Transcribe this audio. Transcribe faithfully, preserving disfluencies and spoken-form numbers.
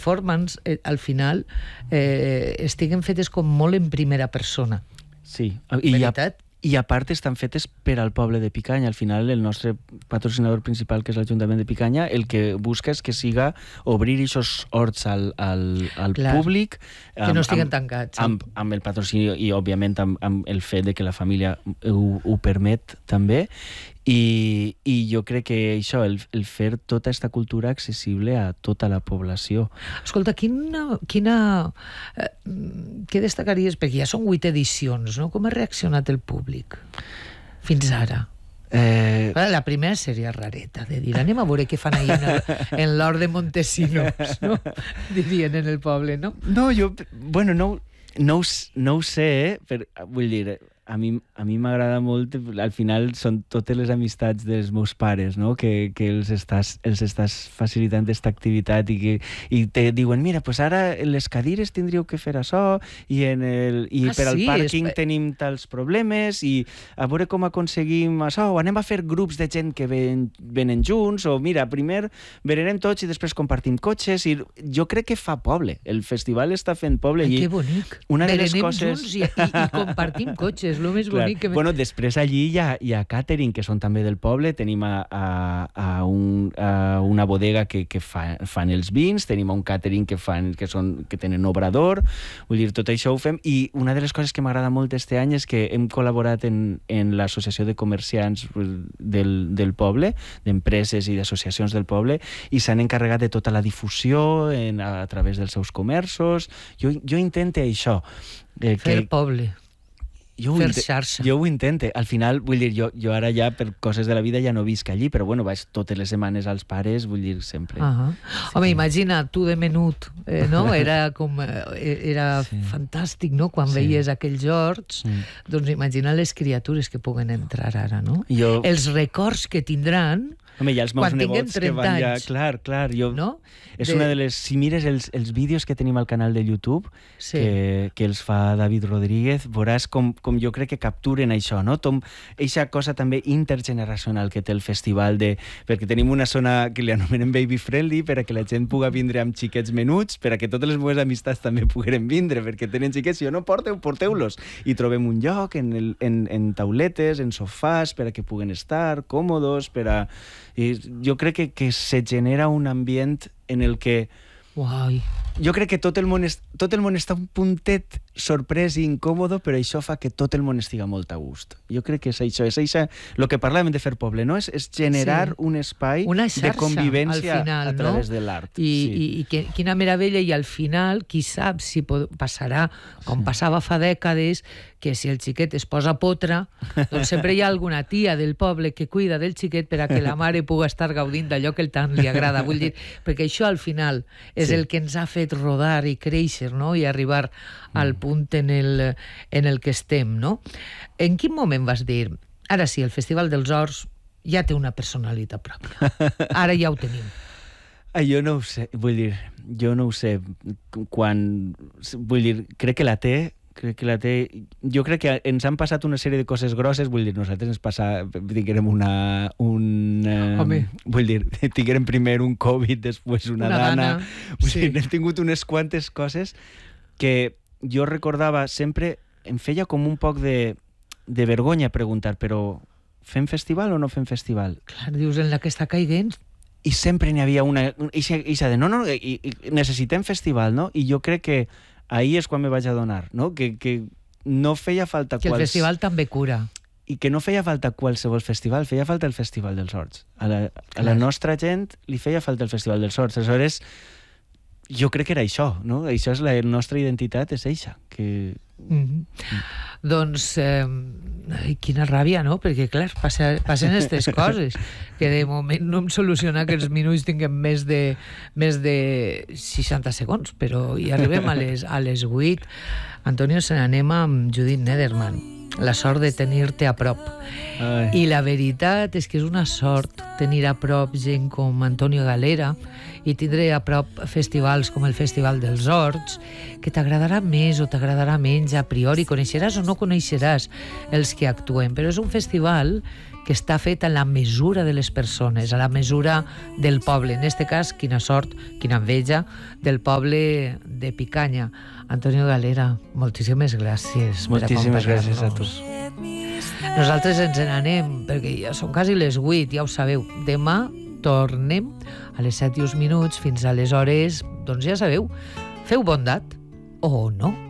performances, eh, al final, eh, estiguen fetes com molt en primera persona. Sí, i veritat? I a part estan fetes per al poble de Picanya. Al final el nostre patrocinador principal, que és l'Ajuntament de Picanya, el que busca és que siga obrir aquests horts al, al, al públic. Que no estiguen tancats. Amb, amb el patrocini i, òbviament, amb, amb el fet de que la família ho, ho permet també. I, i jo crec que això, el, el fer tota aquesta cultura accessible a tota la població. Escolta, quina... quina eh, què destacaries? Perquè ja són vuit edicions, no? Com ha reaccionat el públic fins ara? Eh... La primera seria rareta, de dir, anem a veure què fan ahir en, en l'hort de Montesinos, no? Dirien en el poble, no? No, jo... Bueno, no, no, no ho sé, eh? Però, vull dir... A mi, a mi m'agrada molt, al final són totes les amistats dels meus pares, no? que, que els, estàs, els estàs facilitant aquesta activitat i, que, i te diuen, mira, pues ara en les cadires tindríeu que fer això i, en el, i ah, per al sí, pàrquing és... tenim tals problemes i a veure com aconseguim això, o anem a fer grups de gent que ven, venen junts, o mira, primer verenem tots i després compartim cotxes, i jo crec que fa poble, el festival està fent poble. Ai, que bonic, una de les verenem coses... junts i, i, i compartim cotxes. Lo més Clar. bonic que... Bueno, després allí hi ha, hi ha catering, que són també del poble. Tenim a, a, a, un, a una bodega que, que fa, fan els vins, tenim un catering que, fan, que, són, que tenen obrador. Vull dir, tot això ho fem. I una de les coses que m'agrada molt este any és que hem col·laborat en, en l'Associació de Comerciants del, del poble, d'empreses i d'associacions del poble, i s'han encarregat de tota la difusió en, a, a través dels seus comerços. Jo, jo intento això. Eh, Fer que... poble. Jo ho, inte- jo ho intente. Al final, vull dir, jo, jo ara ja, per coses de la vida, ja no visc allí, però bueno, vaig totes les setmanes als pares, vull dir, sempre. Uh-huh. Sí, home, imagina, tu de menut, eh, no? Era com... Era sí. fantàstic, no? Quan sí. veies aquells horts, mm. doncs imagina les criatures que puguen entrar ara, no? Jo... Els records que tindran... Home, hi ha els meus nebots que van ja... Clar, clar, jo... No? És de... una de les... Si mires els, els vídeos que tenim al canal de YouTube, sí. que, que els fa David Rodríguez, veuràs com, com jo crec que capturen això, no? Tom, eixa cosa també intergeneracional que té el festival, de, perquè tenim una zona que li anomenem baby friendly, per a que la gent pugui vindre amb xiquets menuts, per a que totes les meves amistats també pogueren vindre, perquè tenen xiquets, si jo no porteu, porteu-los. I trobem un lloc en, el, en, en tauletes, en sofàs, per a que puguen estar còmodes, per a... I jo crec que, que se genera un ambient en el que... Uai. Jo crec que tot el món, est, tot el món està un puntet sorprès i incòmodo, però això fa que tot el món estiga molt a gust. Jo crec que és això, és això, el que parlàvem de fer poble, no? És, és generar sí. un espai una xarxa, de convivència final, a través no? de l'art. I, sí. i, i que, quina meravella, i al final, qui sap si pot, passarà, com sí. passava fa dècades, que si el xiquet es posa potra, doncs sempre hi ha alguna tia del poble que cuida del xiquet per a que la mare pugui estar gaudint d'allò que el tant li agrada. Vull dir, perquè això al final és sí. el que ens ha fet rodar i créixer, no? I arribar al punt en el, en el que estem, no? En quin moment vas dir, ara sí, el Festival dels Horts ja té una personalitat pròpia, ara ja ho tenim? Ah, jo no ho sé, vull dir, jo no ho sé, quan, vull dir, crec que la té, crec que la té... Jo crec que ens han passat una sèrie de coses grosses, vull dir, nosaltres ens passa, tinguérem una... Un, Home. Eh, vull dir, tinguérem primer un Covid, després una, una dana... dana. Vull sí. dir, hem tingut unes quantes coses que jo recordava sempre, em feia com un poc de, de vergonya preguntar, però fem festival o no fem festival? Clar, dius, en la que està caiguent... I sempre n'hi havia una... Ixa, ixa de, no, no, i, i, necessitem festival, no? I jo crec que ahir és quan me vaig adonar, no? Que, que no feia falta... Que el quals... festival també cura. I que no feia falta qualsevol festival, feia falta el Festival dels Horts. A la, a la nostra gent li feia falta el Festival dels Horts. Aleshores, jo crec que era això, no? Això és la nostra identitat, és eixa, que... Mm-hmm. Mm. Doncs eh, ai, quina ràbia, no? Perquè clar, passa, passen aquestes coses que de moment no em soluciona que els minuts tinguem més de, més de seixanta segons, però hi arribem a les, a les vuit. Antonio, se n'anem amb Judith Nederman, la sort de tenir-te a prop. Ai. I la veritat és que és una sort tenir a prop gent com Antonio Galera i tindré a prop festivals com el Festival dels Horts, que t'agradarà més o t'agradarà menys a priori, coneixeràs o no coneixeràs els que actuen, però és un festival que està fet a la mesura de les persones, a la mesura del poble. En este cas, quina sort, quina enveja del poble de Picanya. Antonio Galera, moltíssimes gràcies. Moltíssimes gràcies a tu. Nosaltres ens n'anem, perquè ja són quasi les vuit, ja ho sabeu. Demà tornem a les set i uns minuts, fins aleshores, doncs ja sabeu, feu bondat o no.